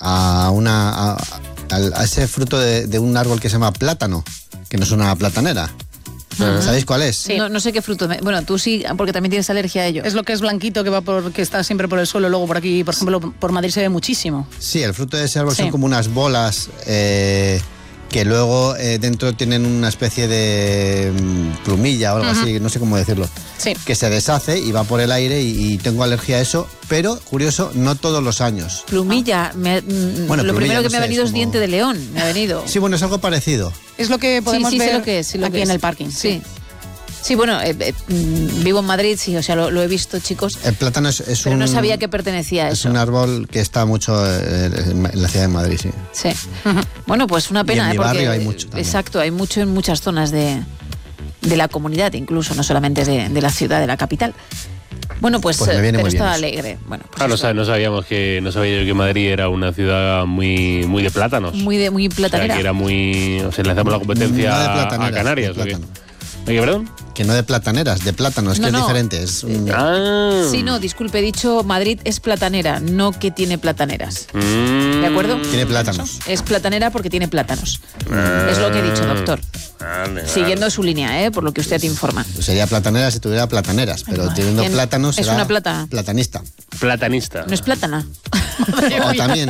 a ese fruto de un árbol que se llama plátano, que no es una platanera. ¿Sabéis cuál es? Sí. No sé qué fruto. Bueno, tú sí, porque también tienes alergia a ello. Es lo que es blanquito, que está siempre por el suelo. Luego por aquí, por ejemplo, por Madrid se ve muchísimo. Sí, el fruto de ese árbol son como unas bolas que luego dentro tienen una especie de plumilla o algo así, no sé cómo decirlo. Sí. Que se deshace y va por el aire y tengo alergia a eso, pero, curioso, no todos los años. Plumilla. Lo primero que me ha venido es diente de león. Me ha venido. Sí, bueno, es algo parecido. Es lo que podemos ver sé lo que es, aquí en el parking. Sí. Sí, bueno, vivo en Madrid, sí, o sea, lo he visto, chicos. El plátano pero no sabía que pertenecía a eso. Es un árbol que está mucho en la ciudad de Madrid, sí. Sí. Bueno, pues una pena. Y en mi barrio hay mucho también. Exacto, hay mucho en muchas zonas de la comunidad, incluso, no solamente de la ciudad, de la capital. Bueno, pues pero está alegre. Bueno, pues no sabía yo que Madrid era una ciudad muy de plátanos. Muy platanera. O sea, que era muy... O sea, le hacemos la competencia a Canarias. ¿Oye, perdón? Que no de plataneras, de plátanos, que es diferente. Es Sí, no, disculpe, he dicho Madrid es platanera, no que tiene plataneras. ¿De acuerdo? Tiene plátanos. Es platanera porque tiene plátanos. Es lo que he dicho, doctor. Siguiendo su línea, por lo que usted informa. Sería platanera si tuviera plataneras, pero teniendo plátanos será una plata. Platanista. Platanista. No es plátana. O también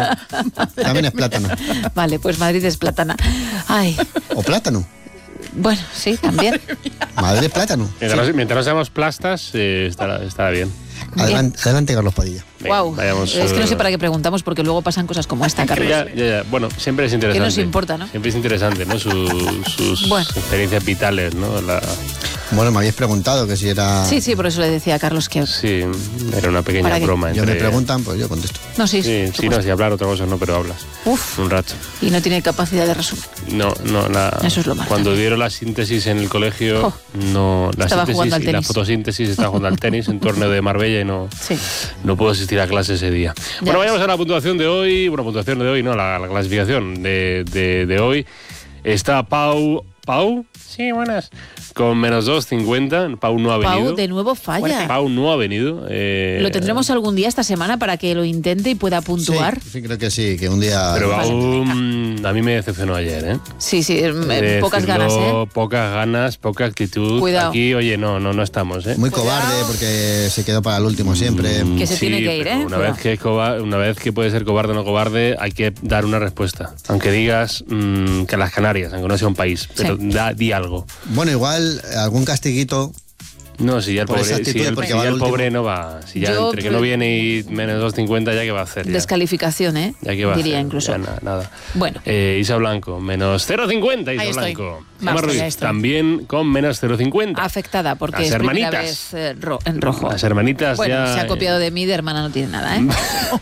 es plátano. Vale, pues Madrid es plátana. Ay. O plátano. Bueno, sí, también. Madre plátano. Mientras no seamos plastas, estará bien. Adelante, Carlos Padilla. Wow. Es que no sé para qué preguntamos, porque luego pasan cosas como esta, Carlos. Ya. Bueno, siempre es interesante. ¿Qué nos importa, no? Siempre es interesante, ¿no? Sus experiencias vitales, ¿no? Bueno, me habéis preguntado que si era... Sí, por eso le decía a Carlos que... Sí, era una pequeña broma. Me preguntan, pues yo contesto. No, sí, si hablar otra cosa no, pero hablas. Uf. Un rato. Y no tiene capacidad de resumen. No. Eso es lo malo. Cuando dieron la síntesis en el colegio, estaba jugando al tenis. La fotosíntesis estaba jugando al tenis en torneo de Marbella y no puedo asistir a clase ese día. Bueno, vayamos a la puntuación de hoy. Bueno, puntuación de hoy, no, la clasificación de hoy. Está Pau. Sí, buenas. Con menos 2,50. Pau no ha venido. Pau de nuevo falla. Pau no ha venido. ¿Lo tendremos algún día esta semana para que lo intente y pueda puntuar? Sí, creo que sí, que un día... Pero Pau a mí me decepcionó ayer, ¿eh? Sí, pocas ganas, ¿eh? Pocas ganas, poca actitud. Cuidado. Aquí, oye, no estamos, ¿eh? Muy cobarde porque se quedó para el último siempre. Que se tiene que ir, ¿eh? Una vez que puede ser cobarde o no cobarde, hay que dar una respuesta. Aunque digas que las Canarias, aunque no sea un país, pero di algo. Bueno, igual algún castiguito. No, si ya el pobre no va. Si ya entre que no viene y menos 2,50, ya que va a hacer. Descalificación, ¿eh? Ya que va diría a hacer, incluso. Nada. Bueno. Isa Blanco, menos 0,50. Isa Blanco. Gemma Ruiz, también con menos 0,50. Afectada, porque las es primera vez en rojo. Las hermanitas se ha copiado de mí, de hermana no tiene nada, ¿eh?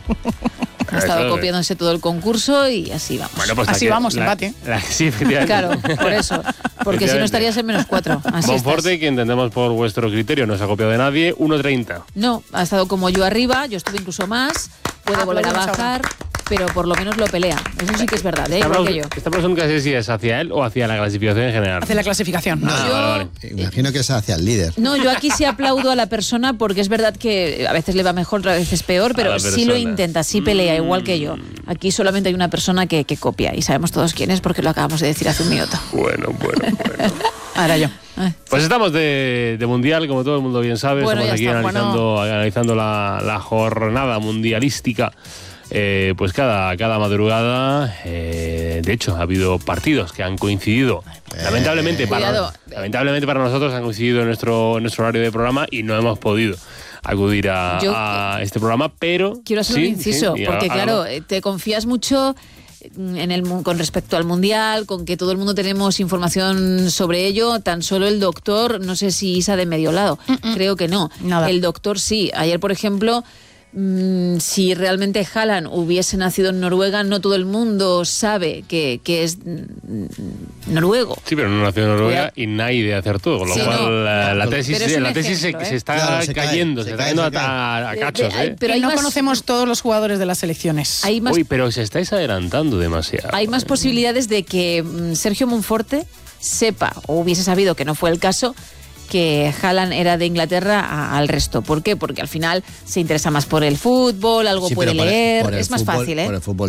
Ha estado copiándose todo el concurso y así vamos. Bueno, pues así vamos, empate. Sí, efectivamente. Claro, por eso. Porque si no estarías en menos 4. Monforte, que entendemos por vuestro criterio, no se ha copiado de nadie, 1,30. No, ha estado como yo arriba, yo estuve incluso más, puede volver a bajar, pero por lo menos lo pelea. Eso sí que es verdad, igual que yo. Esta pregunta no sé si es hacia él o hacia la clasificación en general. Hacia la clasificación. Vale. Imagino que es hacia el líder. No, yo aquí sí aplaudo a la persona porque es verdad que a veces le va mejor, a veces peor, pero sí lo intenta, sí pelea, igual que yo. Aquí solamente hay una persona que copia y sabemos todos quién es porque lo acabamos de decir hace un minuto. Bueno. Ahora yo. Pues estamos de mundial, como todo el mundo bien sabe. Bueno, estamos aquí analizando la jornada mundialística. Pues cada madrugada, de hecho, ha habido partidos que han coincidido. Lamentablemente para nosotros han coincidido en nuestro horario de programa y no hemos podido acudir a este programa, pero... Quiero hacer un inciso, porque claro, te confías mucho con respecto al Mundial, con que todo el mundo tenemos información sobre ello, tan solo el doctor, no sé si Isa de medio lado, creo que no. Nada. El doctor sí. Ayer, por ejemplo... si realmente Haaland hubiese nacido en Noruega, no todo el mundo sabe que es noruego. Sí, pero no nació en Noruega y nadie hacer todo, con lo cual la tesis se está cayendo, se está cayendo a cachos. Pero no conocemos todos los jugadores de las selecciones. Uy, pero os estáis adelantando demasiado. Hay más posibilidades de que Sergio Monforte sepa o hubiese sabido, que no fue el caso, que Haaland era de Inglaterra al resto. ¿Por qué? Porque al final se interesa más por el fútbol, algo puede leer, es más fácil, ¿eh? Por el fútbol